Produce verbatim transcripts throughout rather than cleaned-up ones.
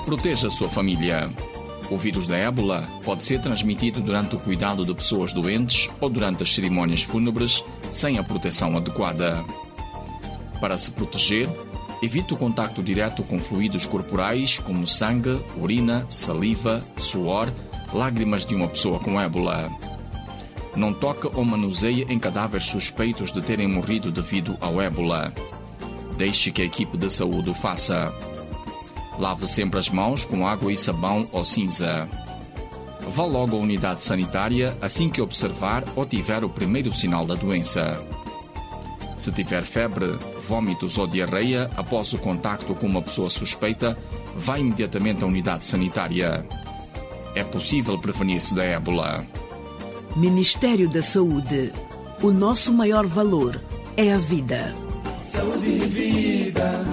Proteja a sua família. O vírus da ébola pode ser transmitido durante o cuidado de pessoas doentes ou durante as cerimônias fúnebres sem a proteção adequada. Para se proteger, evite o contacto direto com fluidos corporais como sangue, urina, saliva, suor, lágrimas de uma pessoa com ébola. Não toque ou manuseie em cadáveres suspeitos de terem morrido devido ao ébola. Deixe que a equipe de saúde o faça. Lave sempre as mãos com água e sabão ou cinza. Vá logo à unidade sanitária assim que observar ou tiver o primeiro sinal da doença. Se tiver febre, vômitos ou diarreia após o contacto com uma pessoa suspeita, vá imediatamente à unidade sanitária. É possível prevenir-se da ébola. Ministério da Saúde. O nosso maior valor é a vida. Saúde e vida.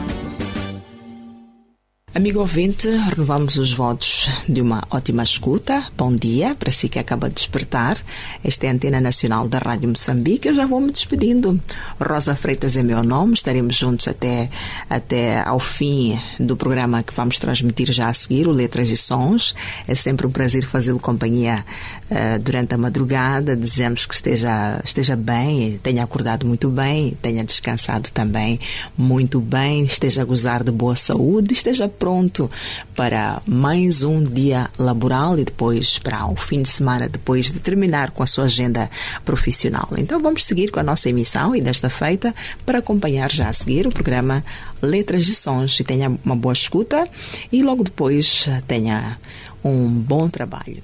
Amigo ouvinte, renovamos os votos de uma ótima escuta. Bom dia para si que acaba de despertar. Esta é a Antena Nacional da Rádio Moçambique. Eu já vou me despedindo. Rosa Freitas é meu nome. Estaremos juntos até, até ao fim do programa que vamos transmitir já a seguir, o Letras e Sons. É sempre um prazer fazê-lo companhia uh, durante a madrugada. Desejamos que esteja, esteja bem, tenha acordado muito bem, tenha descansado também muito bem, esteja a gozar de boa saúde, esteja pronto para mais um dia laboral e depois para o fim de semana, depois de terminar com a sua agenda profissional. Então vamos seguir com a nossa emissão e desta feita para acompanhar já a seguir o programa Letras e Sons. E tenha uma boa escuta e logo depois tenha um bom trabalho.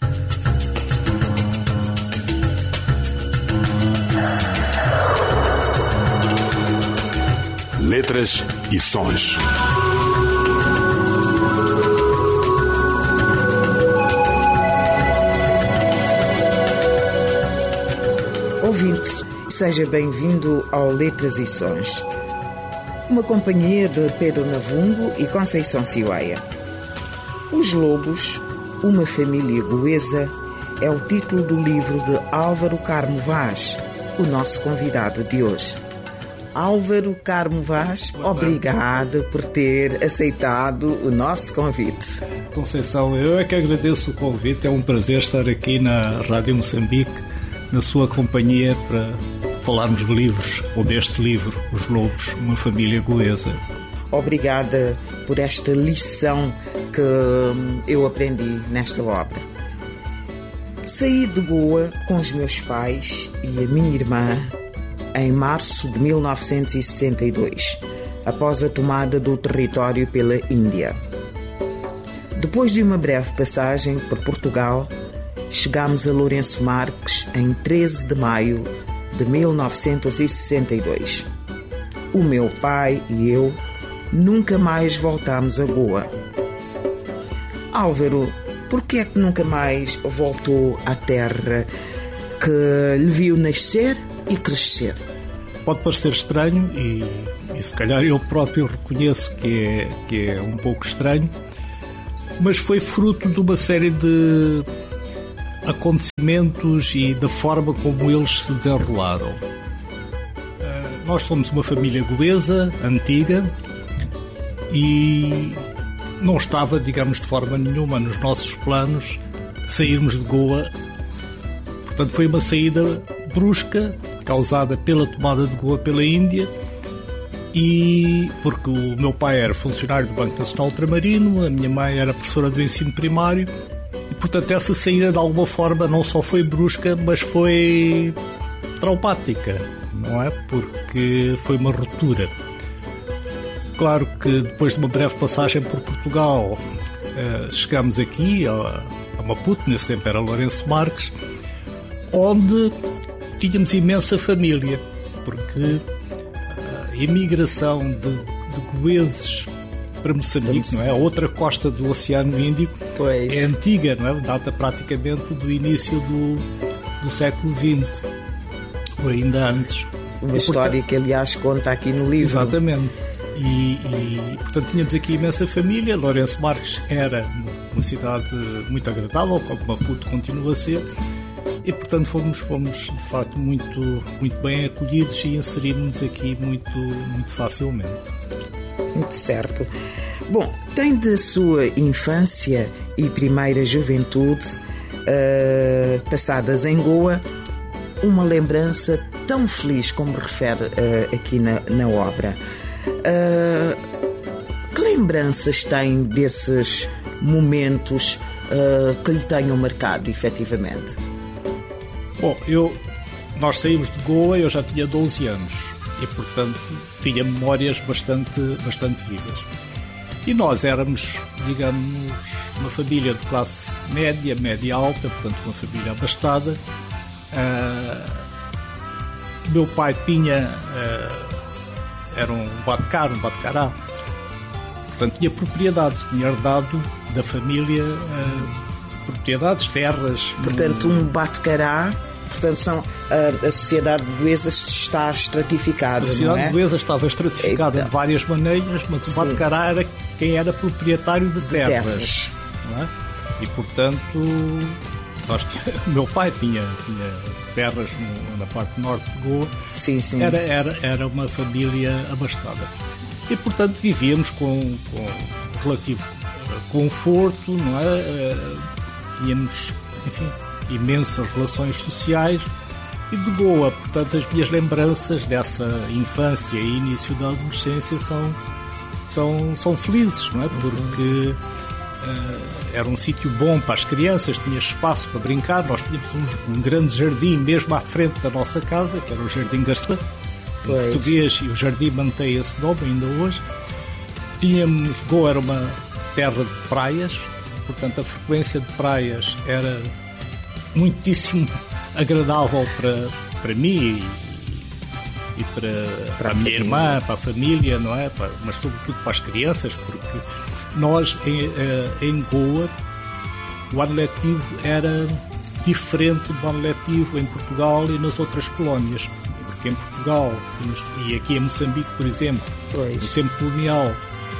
Letras e Sons. Ouvinte, seja bem-vindo ao Letras e Sons, uma companhia de Pedro Navungo e Conceição Cioaia. Os Lobos, uma família goesa, é o título do livro de Álvaro Carmo Vaz, o nosso convidado de hoje. Álvaro Carmo Vaz, obrigado por ter aceitado o nosso convite. Conceição, eu é que agradeço o convite, é um prazer estar aqui na Rádio Moçambique, na sua companhia, para falarmos de livros, ou deste livro, Os Lobos, uma família goesa. Obrigada por esta lição que eu aprendi nesta obra. Saí de Goa com os meus pais e a minha irmã em março de mil novecentos e sessenta e dois, após a tomada do território pela Índia. Depois de uma breve passagem por Portugal, chegámos a Lourenço Marques em treze de maio de mil novecentos e sessenta e dois. O meu pai e eu nunca mais voltámos a Goa. Álvaro, por que é que nunca mais voltou à terra que lhe viu nascer e crescer? Pode parecer estranho e, e se calhar eu próprio reconheço que é, que é um pouco estranho, mas foi fruto de uma série de acontecimentos e da forma como eles se desenrolaram. Uh, nós somos uma família goesa, antiga, e não estava, digamos, de forma nenhuma nos nossos planos sairmos de Goa. Portanto, foi uma saída brusca, causada pela tomada de Goa pela Índia, e porque o meu pai era funcionário do Banco Nacional Ultramarino, a minha mãe era professora do ensino primário, e portanto essa saída de alguma forma não só foi brusca, mas foi traumática, não é? Porque foi uma ruptura. Claro que depois de uma breve passagem por Portugal, chegamos aqui a Maputo, nesse tempo era Lourenço Marques, onde tínhamos imensa família, porque a imigração de, de goeses para Moçambique, não é? A outra costa do Oceano Índico, pois. É antiga, não é? Data praticamente do início do, do século vinte, ou ainda antes. Uma e, história portanto, que, aliás, conta aqui no livro. Exatamente. E, e, portanto, tínhamos aqui imensa família. Lourenço Marques era uma cidade muito agradável, como Maputo continua a ser, e, portanto, fomos, fomos de facto, muito, muito bem acolhidos e inserimos-nos aqui muito, muito facilmente. Muito certo. Bom, tem da sua infância e primeira juventude uh, passadas em Goa uma lembrança tão feliz como refere uh, aqui na, na obra. Uh, que lembranças tem desses momentos uh, que lhe tenham marcado, efetivamente? Bom, eu, nós saímos de Goa, eu já tinha doze anos e, portanto, tinha memórias bastante, bastante vivas. E nós éramos, digamos, uma família de classe média, média alta, portanto, uma família abastada. Uh, meu pai tinha, uh, era um batcar, um batcará, portanto, tinha propriedades, tinha herdado da família uh, propriedades, terras. Portanto, um batcará. Portanto, são, a, a sociedade de Goezas está estratificada, A sociedade não é? de Goezas estava estratificada então, de várias maneiras, mas o batcará era quem era proprietário de terras. terras. Não é? E, portanto, nós, o meu pai tinha, tinha terras no, na parte norte de Goa. Sim, sim. Era, era, era uma família abastada. E, portanto, vivíamos com, com relativo conforto, não é? Tínhamos, enfim, imensas relações sociais. E de Goa, portanto, as minhas lembranças dessa infância e início da adolescência são, são, são felizes, não é? Porque uh, era um sítio bom para as crianças, tinha espaço para brincar. Nós tínhamos um, um grande jardim mesmo à frente da nossa casa, que era o Jardim Garcia, em português, e o jardim mantém esse nome ainda hoje. Tínhamos, Goa era uma terra de praias, portanto a frequência de praias era muitíssimo agradável para, para mim e, e para, para, para a minha irmã, para a família, não é? Para, mas sobretudo para as crianças, porque nós em, em Goa o ano letivo era diferente do ano letivo em Portugal e nas outras colónias, porque em Portugal e aqui em Moçambique, por exemplo, pois. No tempo colonial,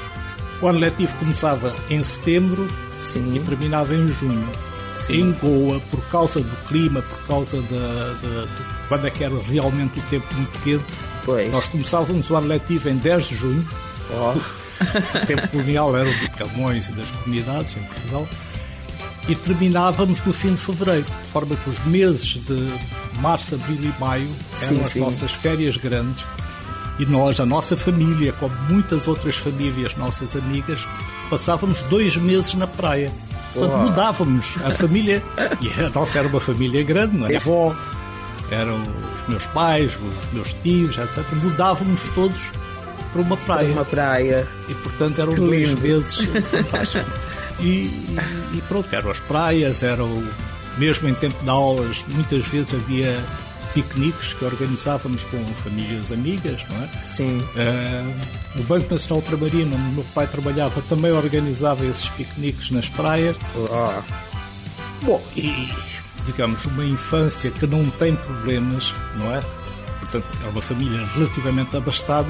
o ano letivo começava em setembro, sim, e terminava em junho. Sim. Em Goa, por causa do clima, por causa da, da, de quando é que era realmente o tempo muito quente, pois. Nós começávamos o ano letivo em dez de junho. Oh. O tempo colonial era o de Camões e das comunidades em Portugal, e terminávamos no fim de fevereiro, de forma que os meses de março, abril e maio eram sim, as sim. nossas férias grandes. E nós, a nossa família, como muitas outras famílias, nossas amigas, passávamos dois meses na praia. Portanto, mudávamos a família, e a nossa era uma família grande, não é? A avó, eram os meus pais, os meus tios, etcétera. Mudávamos todos para uma praia. Para uma praia. E, portanto, eram dois meses fantásticos. E, e, e pronto, eram as praias, eram, mesmo em tempo de aulas, muitas vezes havia piqueniques que organizávamos com famílias amigas, não é? Sim. Uh, o Banco Nacional Ultramarino, onde o meu pai trabalhava, também organizava esses piqueniques nas praias. Oh. Bom, e digamos, uma infância que não tem problemas, não é? Portanto, é uma família relativamente abastada.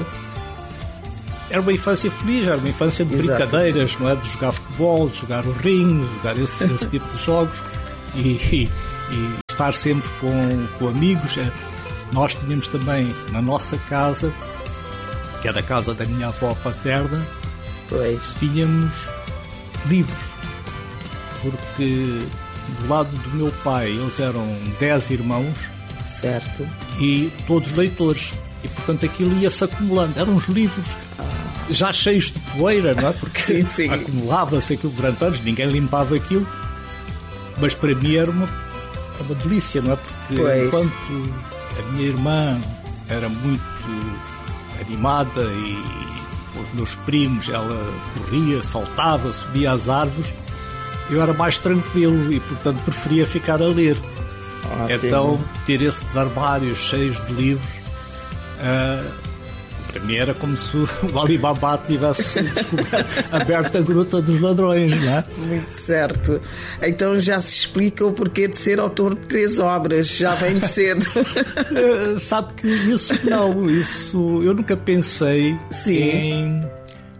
Era uma infância feliz, era uma infância de Exato. brincadeiras, não é? De jogar futebol, de jogar o ringue, de jogar esse, esse tipo de jogos. E... e e estar sempre com, com amigos. Nós tínhamos também na nossa casa, que era a casa da minha avó paterna, pois. Tínhamos livros, porque do lado do meu pai eles eram dez irmãos, certo, e todos leitores, e portanto aquilo ia-se acumulando, eram uns livros ah. já cheios de poeira, não é? Porque sim, sim. acumulava-se aquilo durante anos, ninguém limpava aquilo, mas para mim era uma É uma delícia, não é? Porque pois. Enquanto a minha irmã era muito animada e com os meus primos, ela corria, saltava, subia às árvores, eu era mais tranquilo e, portanto, preferia ficar a ler. Ah, então, ter esses armários cheios de livros, uh, para mim era como se o Alibaba tivesse aberto a gruta dos ladrões, não é? Muito certo. Então já se explica o porquê de ser autor de três obras, já vem de cedo. uh, sabe que isso não, isso eu nunca pensei Sim. em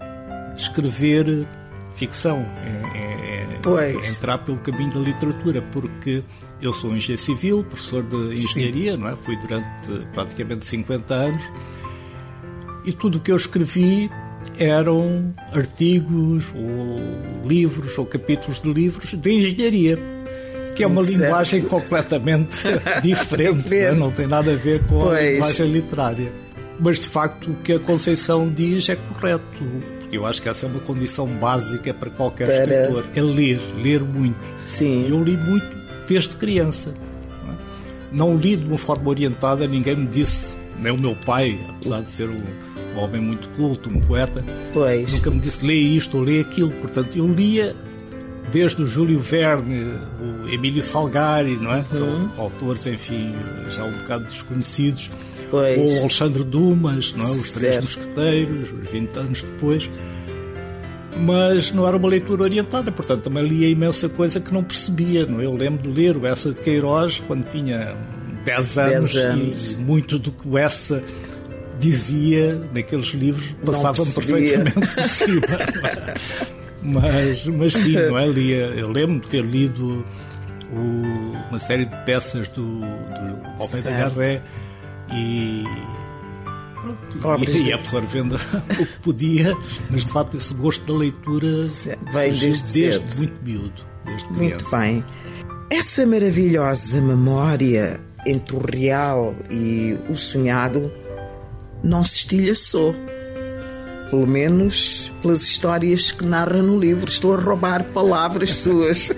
escrever ficção, em, em, em entrar pelo caminho da literatura, porque eu sou engenheiro civil, professor de engenharia, Sim. não é? Fui durante praticamente cinquenta anos. E tudo o que eu escrevi eram artigos ou livros ou capítulos de livros de engenharia, que é uma Certo. linguagem completamente diferente, né? Não tem nada a ver com Pois. a linguagem literária. Mas, de facto, o que a Conceição diz é correto, porque eu acho que essa é uma condição básica para qualquer Para- escritor, é ler, ler muito. Sim. Eu li muito desde criança. Não, é? Não li de uma forma orientada, ninguém me disse, nem o meu pai, apesar de ser um, um homem muito culto, um poeta, Pois. nunca me disse lê isto ou lê aquilo. Portanto, eu lia desde o Júlio Verne, o Emílio Salgari, não é? São autores, enfim, já um bocado desconhecidos. Pois. Ou Alexandre Dumas, não é? Os Três Certo. Mosqueteiros, os vinte anos depois. Mas não era uma leitura orientada, portanto também lia imensa coisa que não percebia. Não é? Eu lembro de ler o Essa de Queiroz quando tinha dez anos, dez anos. e muito do que o Essa dizia naqueles livros passava-me percebia. perfeitamente por cima. mas, mas sim, não é? Lia, eu lembro de ter lido o- uma série de peças do, do Almeida Certo. Garré e, Obras e, de- e absorvendo o que podia, mas de facto esse gosto da leitura Certo. Vem surgiu desde desde cedo. muito miúdo, desde Muito criança. bem. Essa maravilhosa memória entre o real e o sonhado não se estilhaçou. Pelo menos pelas histórias que narra no livro. Estou a roubar palavras suas.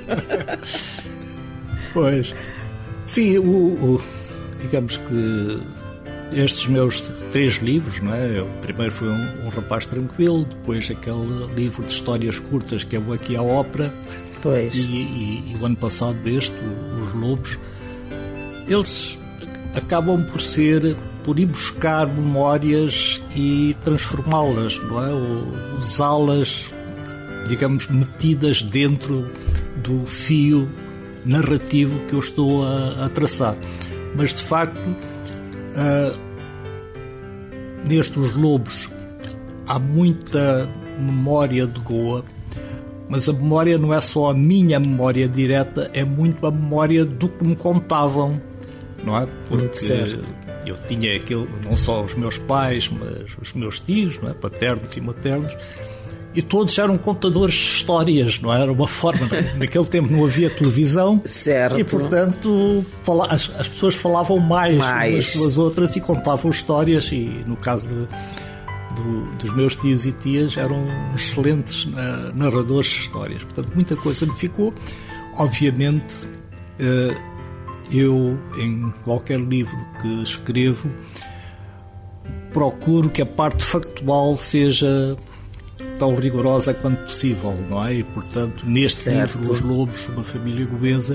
Pois, sim, o, o- digamos que estes meus três livros, não é? O primeiro foi um, um Rapaz Tranquilo, depois aquele livro de histórias curtas que é o Aqui à Ópera, Pois. e, e- e o ano passado este, o- Os Lobos, eles acabam por ser, por ir buscar memórias e transformá-las, não é? Ou usá-las, digamos, metidas dentro do fio narrativo que eu estou a, a traçar. Mas, de facto, ah, nestes Lobos há muita memória de Goa, mas a memória não é só a minha memória direta, é muito a memória do que me contavam, não é? Porque certo. eu tinha aquilo, não só os meus pais, mas os meus tios, não é? Paternos e maternos, e todos eram contadores de histórias, não é? Era uma forma, naquele tempo não havia televisão, Certo. e portanto fala- as, as pessoas falavam mais, Mais. umas com as outras e contavam histórias, e no caso de, do- dos meus tios e tias eram excelentes ah, narradores de histórias, portanto muita coisa me ficou. Obviamente eh, eu em qualquer livro que escrevo procuro que a parte factual seja tão rigorosa quanto possível, não é? E portanto neste Certo. livro Os Lobos, uma família goesa,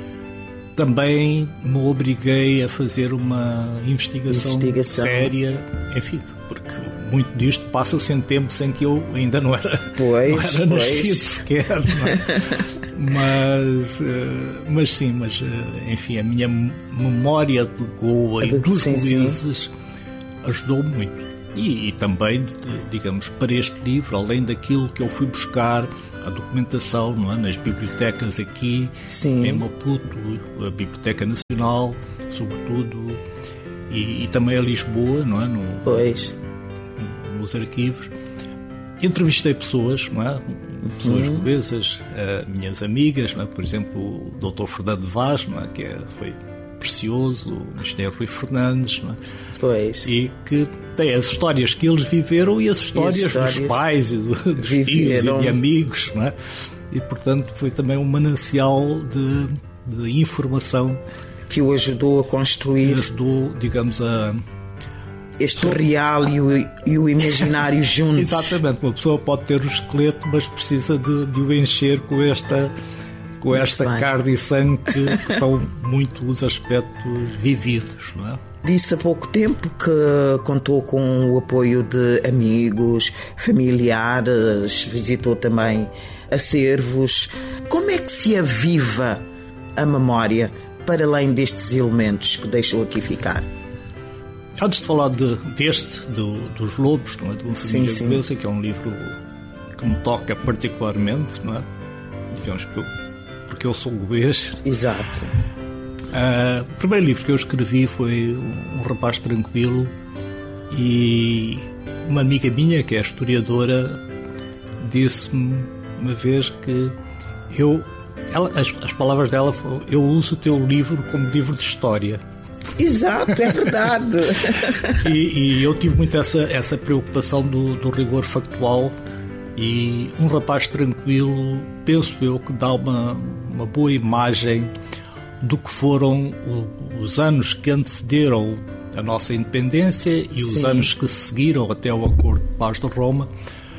também me obriguei a fazer uma investigação, Investigação. séria, enfim, porque muito disto passa-se em tempos em que eu ainda não era, Pois, não era pois. nascido sequer, não é? mas, eh, mas sim, mas eh, enfim, a minha memória de Goa e De- dos sim, sim. goeses ajudou muito. E, e também, digamos, para este livro, além daquilo que eu fui buscar, a documentação, não é? Nas bibliotecas aqui, Sim. em Maputo, a Biblioteca Nacional, sobretudo, e, e também a Lisboa, não é? No, Pois. nos arquivos. Entrevistei pessoas, não é? Pessoas Uhum. goesas, eh, minhas amigas, não é? Por exemplo, o doutor Fernando Vaz, não é? Que é, foi precioso, o engenheiro Rui Fernandes, não é? Pois. E que tem as histórias que eles viveram e as histórias, histórias dos pais e do, dos tios viveram. e de amigos, não é? E portanto foi também um manancial de, de informação Que o ajudou a que construir ajudou, digamos, a... este real e o, e o imaginário juntos. Exatamente, uma pessoa pode ter o esqueleto, mas precisa de, de o encher com esta, com esta bem. carne e sangue que, que são muito os aspectos vividos, não é? Disse há pouco tempo que contou com o apoio de amigos, familiares, visitou também acervos. Como é que se aviva a memória para além destes elementos que deixou aqui ficar? Antes de falar de, deste, do, dos Lobos, não é? De uma Sim, família sim. goesa, que é um livro que me toca particularmente, não é? Digamos que eu, porque eu sou goês. Exato. Uh, o primeiro livro que eu escrevi foi Um Rapaz Tranquilo, e Uma amiga minha, que é historiadora, disse-me uma vez que eu, ela, as, as palavras dela foram: eu uso o teu livro como livro de história. Exato, é verdade. e, e eu tive muito essa, essa preocupação do, do rigor factual, e Um Rapaz Tranquilo, penso eu, que dá uma, uma boa imagem do que foram os anos que antecederam a nossa independência e os Sim. anos que seguiram até o Acordo de Paz de Roma,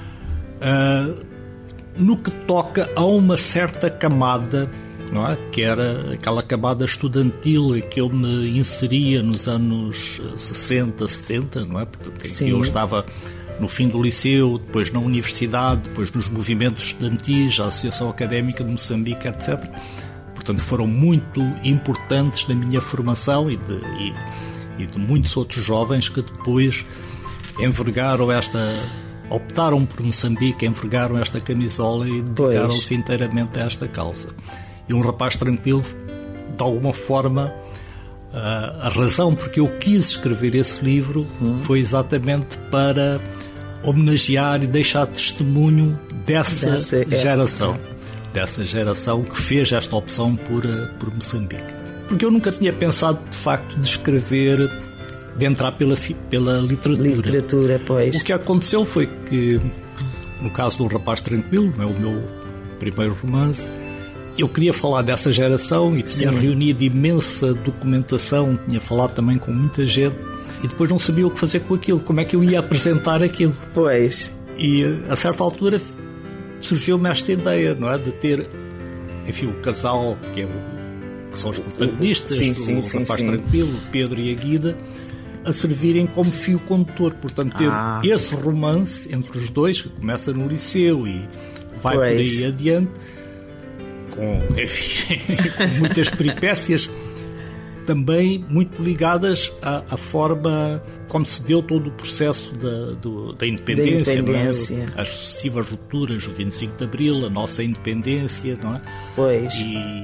uh, no que toca a uma certa camada, não é? Que era aquela camada estudantil em que eu me inseria nos anos sessenta, setenta, não é? Portanto, em que eu estava no fim do liceu, depois na universidade, depois nos movimentos estudantis, a Associação Académica de Moçambique, etcétera. Portanto, foram muito importantes na minha formação e de, e, e de muitos outros jovens que depois envergaram esta, optaram por Moçambique, envergaram esta camisola e dedicaram-se inteiramente a esta causa. E Um Rapaz Tranquilo, de alguma forma, a, a razão porque eu quis escrever esse livro hum. foi exatamente para homenagear e deixar testemunho dessa, dessa geração. É. dessa geração que fez esta opção por, por Moçambique. Porque eu nunca tinha pensado, de facto, de escrever, de entrar pela, pela literatura. Literatura, pois. O que aconteceu foi que, no caso do Um Rapaz Tranquilo, é o meu primeiro romance, eu queria falar dessa geração e tinha Sim. reunido imensa documentação, tinha falado também com muita gente, e depois não sabia o que fazer com aquilo, como é que eu ia apresentar aquilo. Pois. E, a certa altura, surgiu-me esta ideia, não é? De ter, enfim, o casal que, é o, que são os protagonistas, sim, o sim, sim, Rapaz sim. Tranquilo, o Pedro e a Guida, a servirem como fio condutor. Portanto, ter ah. esse romance entre os dois, que começa no liceu e vai pois. por aí adiante, com, enfim, com muitas peripécias, também muito ligadas à, à forma como se deu todo o processo da, do, da independência, da independência. Não é? As sucessivas rupturas, o vinte e cinco de Abril, a nossa independência, não é? Pois. E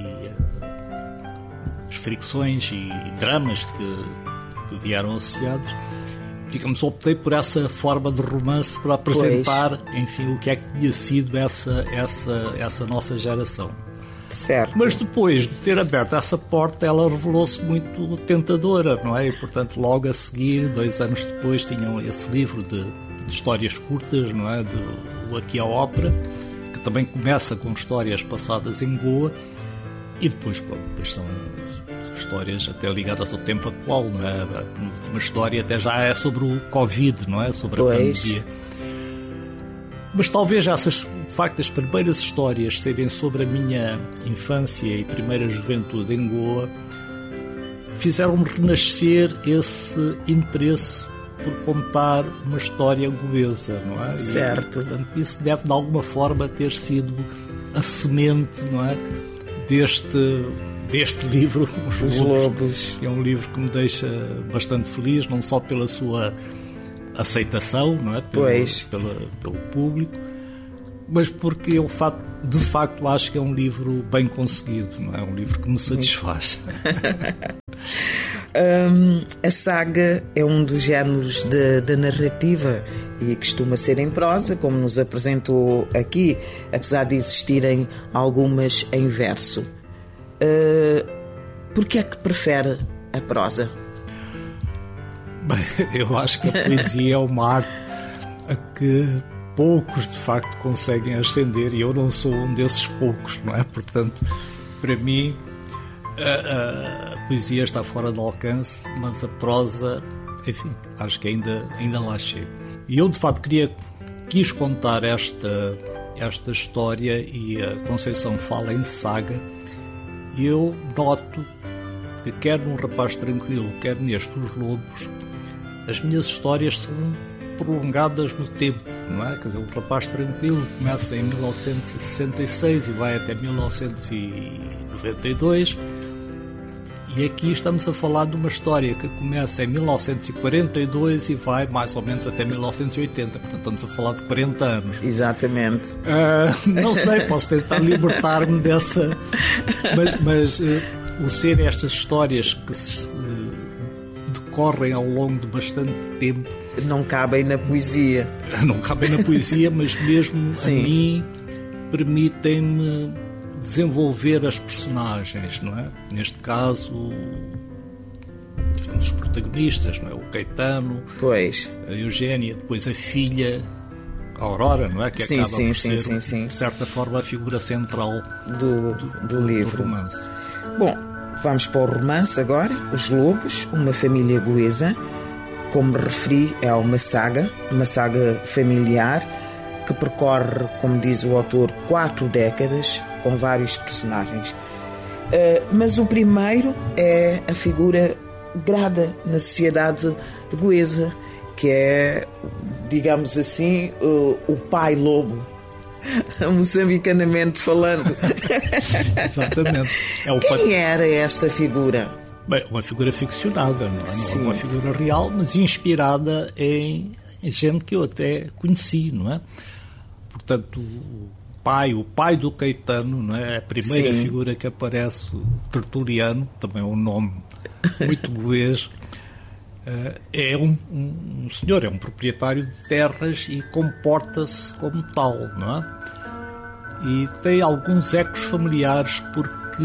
as fricções e dramas que, que vieram associados. Digamos, optei por essa forma de romance para apresentar, pois. enfim, o que é que tinha sido essa, essa, essa nossa geração. Certo. Mas depois de ter aberto essa porta, ela revelou-se muito tentadora, não é? E, portanto, logo a seguir, dois anos depois, tinham esse livro de, de histórias curtas, não é? De O Aqui à Ópera, que também começa com histórias passadas em Goa, e depois, pronto, depois são histórias até ligadas ao tempo atual, não é? A última história até já é sobre o Covid, não é? Sobre pois. a pandemia. Mas talvez essas, de facto, as primeiras histórias serem sobre a minha infância e primeira juventude em Goa, fizeram-me renascer esse interesse por contar uma história goesa, não é? Certo. E, portanto, isso deve de alguma forma ter sido a semente, não é? Deste, deste livro, Os, Os Lobos, Lobos, que é um livro que me deixa bastante feliz, não só pela sua aceitação, não é? Pelo, pois. Pela, pelo público, mas porque eu de facto acho que é um livro bem conseguido, não é? Um livro que me satisfaz. um, a saga é um dos géneros da narrativa e costuma ser em prosa, como nos apresentou aqui, apesar de existirem algumas em verso. Uh, por que é que prefere a prosa? Bem, eu acho que a poesia é uma arte a que poucos de facto conseguem ascender, e eu não sou um desses poucos, não é? Portanto, para mim a, a, a poesia está fora de alcance, mas a prosa, enfim, acho que ainda, ainda lá chego. E eu de facto queria, quis contar esta, esta história, e a Conceição fala em saga, e eu noto que quer num Rapaz Tranquilo, quer neste Os Lobos, as minhas histórias são prolongadas no tempo, não é? Quer dizer, O Rapaz Tranquilo começa em mil novecentos e sessenta e seis e vai até mil novecentos e noventa e dois, e aqui estamos a falar de uma história que começa em mil novecentos e quarenta e dois e vai mais ou menos até mil novecentos e oitenta, portanto estamos a falar de quarenta anos. Exatamente. Uh, não sei, posso tentar libertar-me dessa, mas, mas uh, o ser estas histórias que se correm ao longo de bastante tempo, não cabem na poesia. Não cabem na poesia, mas mesmo Sim. a mim permitem-me desenvolver as personagens, não é? Neste caso, um dos protagonistas, não é? O Caetano, Pois. a Eugénia, depois a filha, a Aurora, não é? Que Sim, acaba sim, por sim, ser, sim, sim. de certa forma, a figura central Do, do, do livro. romance. Bom, vamos para o romance agora. Os Lobos, uma família goesa. Como me referi, é uma saga, uma saga familiar que percorre, como diz o autor, quatro décadas com vários personagens. Uh, mas o primeiro é a figura grada na sociedade goesa, que é, digamos assim, uh, o pai lobo, moçambicanamente falando. Exatamente. É o Quem pai... era esta figura? Bem, uma figura ficcionada, não é? Sim. Não é uma figura real, mas inspirada em gente que eu até conheci, não é? Portanto, o pai, o pai do Caetano, não é? A primeira Sim. figura que aparece, o Tertuliano, também é um nome muito goês, é um, um, um senhor, é um proprietário de terras e comporta-se como tal, não é? E tem alguns ecos familiares porque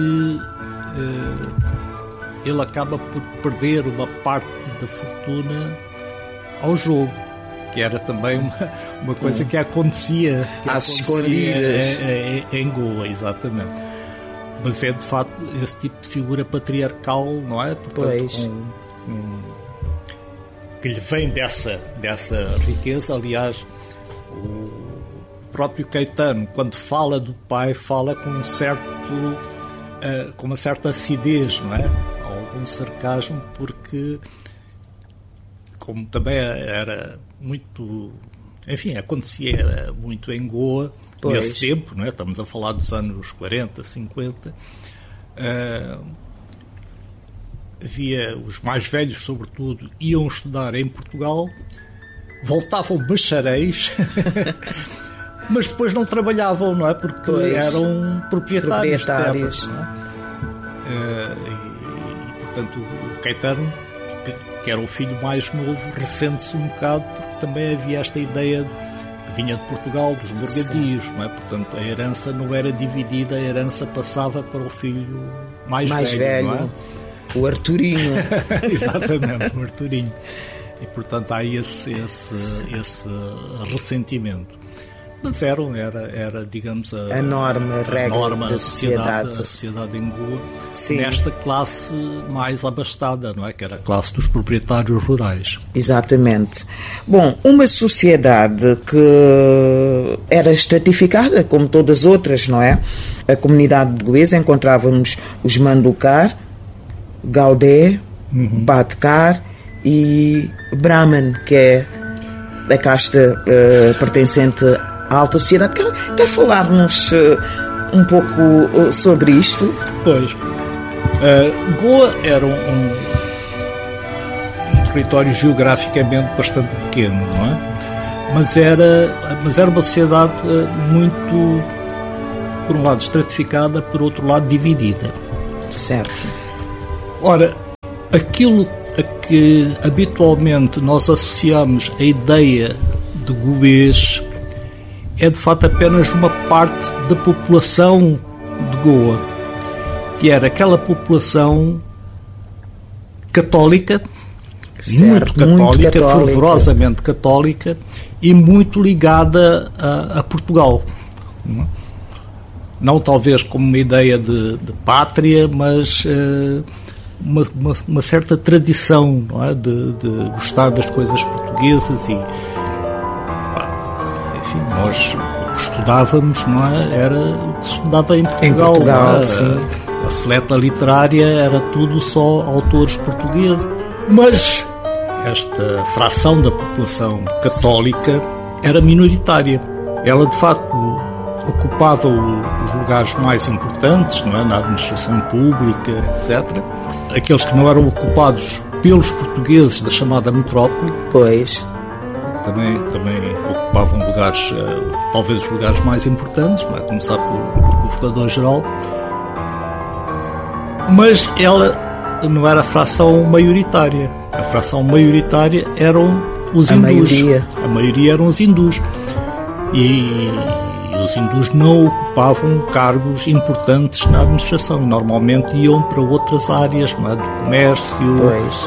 uh, ele acaba por perder uma parte da fortuna ao jogo, que era também uma, uma coisa que acontecia, que Às acontecia escondidas. em, em, em Goa, exatamente. Mas é de facto esse tipo de figura patriarcal, não é? Portanto, Pois. com, com, que lhe vem dessa, dessa riqueza. Aliás, o próprio Caetano, quando fala do pai, fala com um certo, uh, com uma certa acidez, não é? Algum sarcasmo, porque como também era muito, enfim, acontecia muito em Goa, Pois. nesse tempo, não é? Estamos a falar dos anos quarenta, cinquenta, uh, havia os mais velhos, sobretudo, iam estudar em Portugal, voltavam bacharéis, mas depois não trabalhavam, não é? Porque Pois. eram proprietários, Proprietários. de terras, não é? Uh, e, e, portanto, o Caetano, que, que era o filho mais novo, ressente-se um bocado, porque também havia esta ideia que vinha de Portugal, dos morgadios, não é? Portanto, a herança não era dividida, a herança passava para o filho mais, Mais velho, velho, não é? o Arturinho. Exatamente, o Arturinho. E, portanto, há esse, esse, esse ressentimento. Mas era, era, era digamos, a, A norma, a regra norma, da a sociedade, sociedade. a sociedade em Goa, Sim. nesta classe mais abastada, não é? Que era a classe dos proprietários rurais. Exatamente. Bom, uma sociedade que era estratificada, como todas as outras, não é? A comunidade de goesa encontrávamos os Manducar, Gaudé, Uhum. Bhatkar e Brahman, que é a casta uh, pertencente à alta sociedade. Quer, quer falar-nos uh, um pouco uh, sobre isto? Pois. Uh, Goa era um, um, um território geograficamente bastante pequeno, não é? Mas era, mas era uma sociedade uh, muito, por um lado, estratificada, por outro lado, dividida. Certo. Ora, aquilo a que habitualmente nós associamos a ideia de goês é de facto apenas uma parte da população de Goa, que era aquela população católica, Certo, muito católica, muito católica. fervorosamente católica e muito ligada a, a Portugal. Não, é? Não talvez como uma ideia de, de pátria, mas uh, uma, uma, uma certa tradição, não é? de, de gostar das coisas portuguesas e, enfim, nós estudávamos, não é? Era o que se estudava em Portugal. Em Portugal, não é? sim. A seleta literária era tudo só autores portugueses. Mas esta fração da população católica era minoritária. Ela, de facto, ocupava o, os lugares mais importantes, não é? Na administração pública, etcétera. Aqueles que não eram ocupados pelos portugueses da chamada metrópole, Pois. também, também ocupavam lugares, uh, talvez os lugares mais importantes, não é? A começar pelo governador-geral. Mas ela não era a fração maioritária. A fração maioritária eram os a hindus. Maioria. A maioria eram os hindus. E, e os hindus não ocupavam cargos importantes na administração. Normalmente iam para outras áreas, não é? Do comércio. Pois.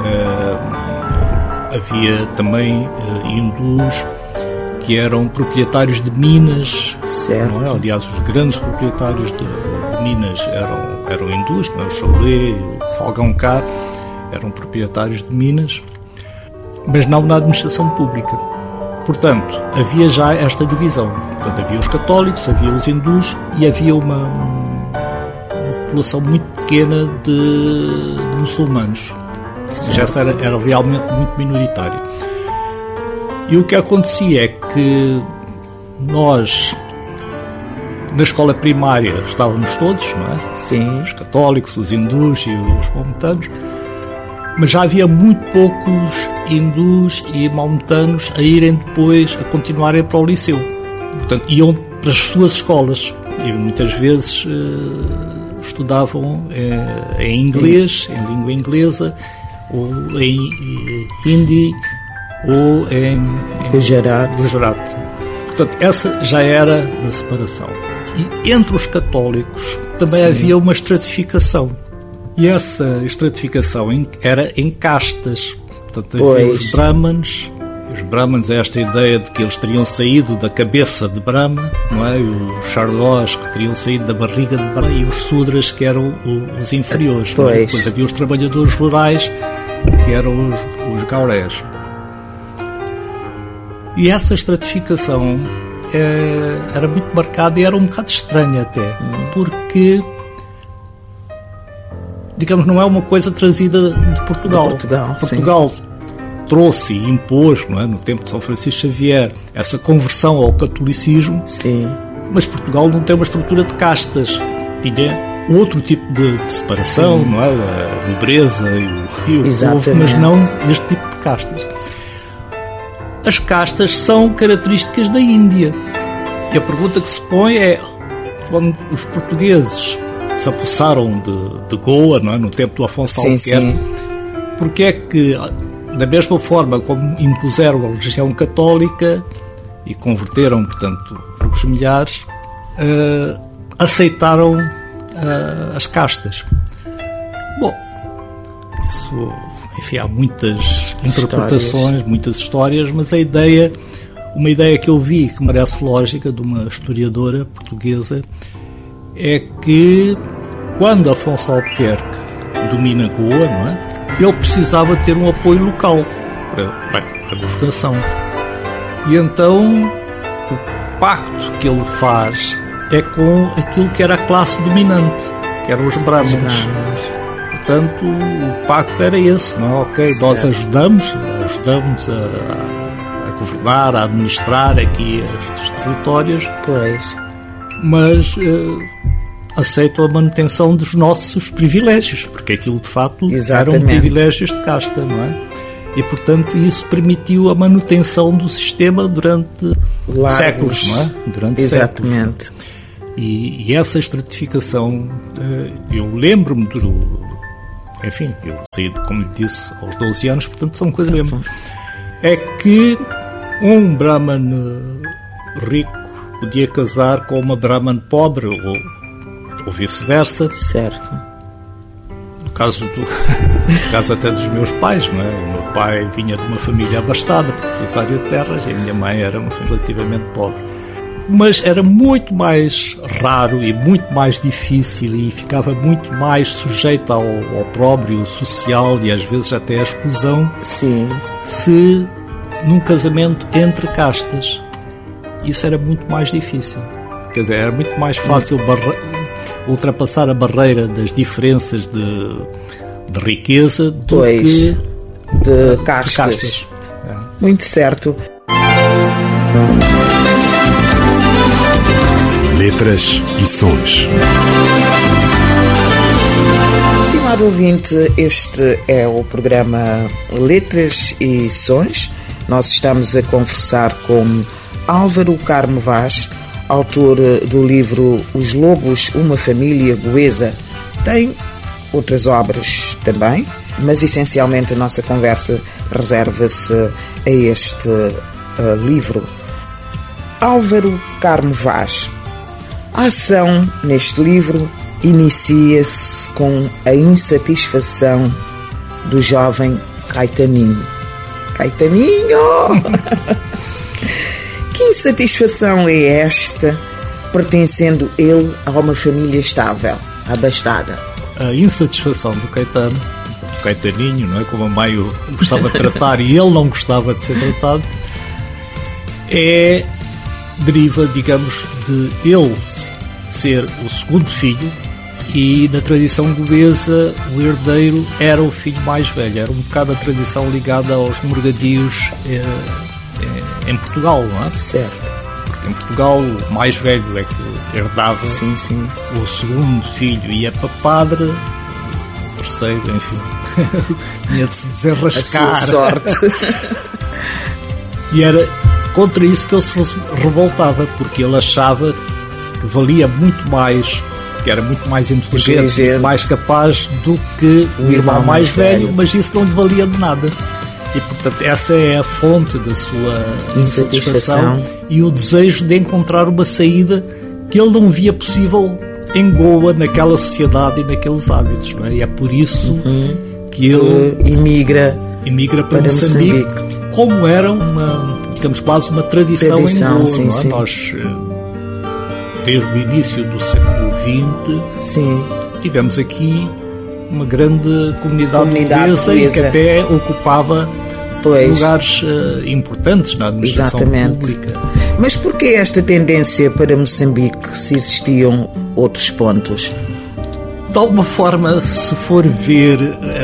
Uh, havia também uh, hindus que eram proprietários de minas. Certo. Não é? Aliás, os grandes proprietários de, de minas eram, eram hindus, não é? O Cholé, o Salgaonkar eram proprietários de minas, mas não na administração pública. Portanto, havia já esta divisão. Portanto, havia os católicos, havia os hindus e havia uma, uma população muito pequena de, de muçulmanos. Já era, era realmente muito minoritário. E o que acontecia é que nós, na escola primária, estávamos todos, não é? Sim. Os católicos, os hindus e os maometanos, mas já havia muito poucos hindus e maometanos a irem depois, a continuarem para o liceu. Portanto, iam para as suas escolas e muitas vezes uh, estudavam uh, em inglês, em língua inglesa, ou em uh, hindi, ou em, em Gujarat. Gujarat. Portanto, essa já era uma separação. E entre os católicos também Sim. havia uma estratificação. E essa estratificação era em castas. Portanto, havia pois. os brahmanes. Os brahmanes é esta ideia de que eles teriam saído da cabeça de Brahma, não é? Os Chardós que teriam saído da barriga de Brahma, e os Sudras que eram os inferiores. Não é? Depois havia os trabalhadores rurais que eram os, os Gaurés. E essa estratificação é, era muito marcada e era um bocado estranha até, porque, digamos, não é uma coisa trazida de Portugal. De Portugal, Portugal sim. trouxe e impôs, não é, no tempo de São Francisco Xavier, essa conversão ao catolicismo, sim. mas Portugal não tem uma estrutura de castas. Tinha outro tipo de, de separação, sim. não é? A nobreza e o, e o povo, mas não este tipo de castas. As castas são características da Índia. E a pergunta que se põe é, quando os portugueses se apossaram de, de Goa, não é? No tempo do Afonso Albuquerque, porque é que, da mesma forma como impuseram a religião católica e converteram, portanto, os milhares, uh, aceitaram uh, as castas? Bom, isso... Enfim, há muitas interpretações, histórias. muitas histórias, mas a ideia, uma ideia que eu vi que merece lógica de uma historiadora portuguesa é que quando Afonso Albuquerque domina Goa, não é? Ele precisava ter um apoio local para, para a governação. E então o pacto que ele faz é com aquilo que era a classe dominante, que eram os brahmanes. Portanto, o pacto era esse, não é? Ok, certo. Nós ajudamos, ajudamos a, a governar, a administrar aqui estes territórios, pois. mas uh, aceitam a manutenção dos nossos privilégios, porque aquilo de facto Exatamente. eram privilégios de casta, não é? E, portanto, isso permitiu a manutenção do sistema durante Largos. séculos, não é? Durante Exatamente. séculos. E, e essa estratificação, uh, eu lembro-me do... Enfim, eu saí, como lhe disse, aos doze anos, portanto são coisas mesmo. É que um Brahman rico podia casar com uma Brahman pobre, ou, ou vice-versa. Certo. No caso, do, no caso até dos meus pais, não é? O meu pai vinha de uma família abastada, proprietária de terras, e a minha mãe era uma família relativamente pobre. Mas era muito mais raro e muito mais difícil e ficava muito mais sujeito ao opróbrio social e às vezes até à exclusão. Sim. Se num casamento entre castas. Isso era muito mais difícil. Quer dizer, era muito mais fácil barra- ultrapassar a barreira das diferenças de, de riqueza do pois, que de castas. De castas. É. Muito certo. Letras e sons. Estimado ouvinte, este é o programa Letras e Sons. Nós estamos a conversar com Álvaro Carmo Vaz, autor do livro Os Lobos, uma família goesa. Tem outras obras também, mas essencialmente a nossa conversa reserva-se a este uh, livro. Álvaro Carmo Vaz. A ação neste livro inicia-se com a insatisfação do jovem Caetaninho. Caetaninho! Que insatisfação é esta, pertencendo ele a uma família estável, abastada? A insatisfação do Caetano, do Caetaninho, não é? Como a mãe o gostava de tratar e ele não gostava de ser tratado, é, deriva, digamos, de ele ser o segundo filho e na tradição goesa o herdeiro era o filho mais velho. Era um bocado a tradição ligada aos morgadios eh, eh, em Portugal, não é? Certo. Porque em Portugal o mais velho é que herdava, sim, sim. O segundo filho ia para padre, o terceiro, enfim, ia de se desenrascar. A sua sorte. E era contra isso que ele se revoltava, porque ele achava que valia muito mais, que era muito mais inteligente, inteligente. mais capaz do que o, o irmão, irmão mais, mais velho, velho, mas isso não lhe valia de nada. E, portanto, essa é a fonte da sua insatisfação e o desejo de encontrar uma saída que ele não via possível em Goa, naquela sociedade e naqueles hábitos, não é? E é por isso uhum. que ele que emigra, emigra para, para Moçambique, Moçambique, como era uma, digamos, quase uma tradição, tradição em Goa, sim, não é? Sim. Nós, desde o início do século vinte, sim. tivemos aqui uma grande comunidade, comunidade portuguesa que até ocupava pois. lugares uh, importantes na administração Exatamente. pública. Mas porquê esta tendência para Moçambique, se existiam outros pontos? De alguma forma, se for ver,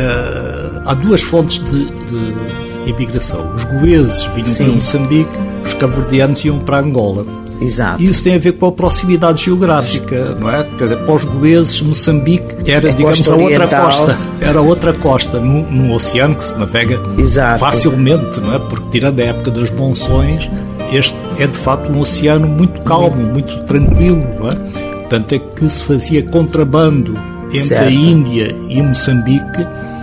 uh, há duas fontes de, de imigração. Os goeses vinham Sim. para Moçambique, os cabo-verdianos iam para Angola. Exato. E isso tem a ver com a proximidade geográfica, não é? Para os goeses, Moçambique era, a digamos, a outra costa. Era outra costa, no, no oceano que se navega Exato. facilmente, não é? Porque, tirando a época das monções, este é, de facto, um oceano muito calmo, muito tranquilo, não é? Tanto é que se fazia contrabando entre certo. a Índia e Moçambique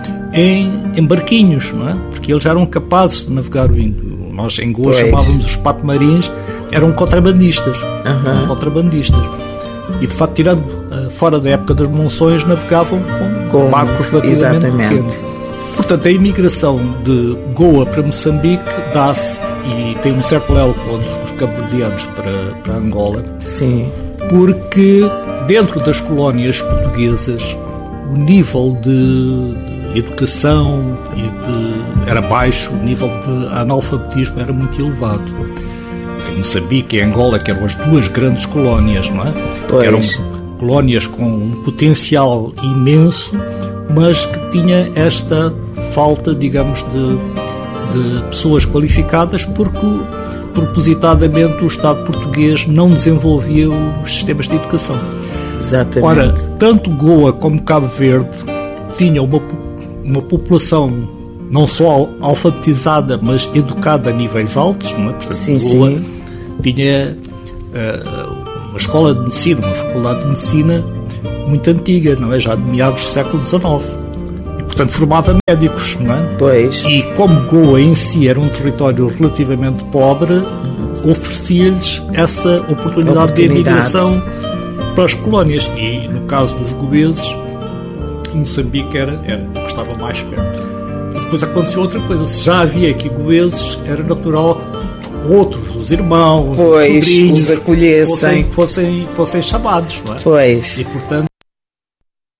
em, em barquinhos, não é? Porque eles eram capazes de navegar o Índio. Nós, em Goa, pois. chamávamos os patemarins, eram contrabandistas, uhum. eram contrabandistas. E, de facto, tirando uh, fora da época das monções, navegavam com, com barcos relativamente pequenos. Portanto, a imigração de Goa para Moçambique dá-se, e tem um certo paralelo com os cabo-verdianos para, para Angola, Sim. porque dentro das colónias portuguesas o nível de, de educação e de, era baixo, o nível de analfabetismo era muito elevado. Em Moçambique e Angola, que eram as duas grandes colónias, não é? Pois. Que eram colónias com um potencial imenso, mas que tinha esta falta, digamos, de, de pessoas qualificadas, porque propositadamente o Estado português não desenvolvia os sistemas de educação. Exatamente. Ora, tanto Goa como Cabo Verde tinham uma, uma população não só alfabetizada, mas educada a níveis altos, não é? Portanto, sim, Goa sim. tinha uh, uma escola de medicina, uma faculdade de medicina muito antiga, não é? Já de meados do século dezenove. E, portanto, formava médicos, não é? Pois. E como Goa em si era um território relativamente pobre, oferecia-lhes essa oportunidade, oportunidade de imigração para as colónias. E, no caso dos goeses, Moçambique era, era, estava mais perto. E depois aconteceu outra coisa. Se já havia aqui goeses, era natural que outros, os irmãos, pois, os sobrinhos, os acolhessem, fossem, fossem, fossem chamados, não é? Pois. E, portanto,